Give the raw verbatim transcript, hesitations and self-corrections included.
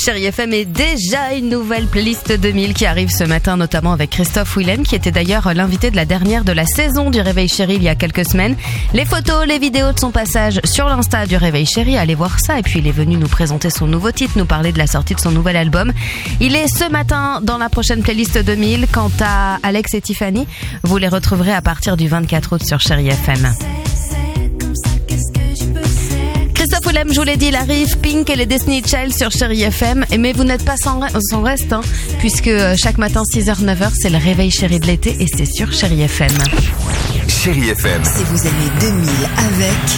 Chérie F M est déjà une nouvelle playlist deux mille qui arrive ce matin, notamment avec Christophe Willem, qui était d'ailleurs l'invité de la dernière de la saison du Réveil Chéri il y a quelques semaines. Les photos, les vidéos de son passage sur l'Insta du Réveil Chéri, allez voir ça. Et puis il est venu nous présenter son nouveau titre, nous parler de la sortie de son nouvel album. Il est ce matin dans la prochaine playlist deux mille. Quant à Alex et Tiffany, vous les retrouverez à partir du vingt-quatre août sur Chérie F M. Christophe Willem, je vous l'ai dit, il arrive, Pink et les Destiny Child sur Chérie F M. Mais vous n'êtes pas sans, sans reste, hein, puisque chaque matin six heures neuf heures, c'est le Réveil Chéri de l'été et c'est sur Chérie F M. Chérie F M. Si vous aimez deux mille avec...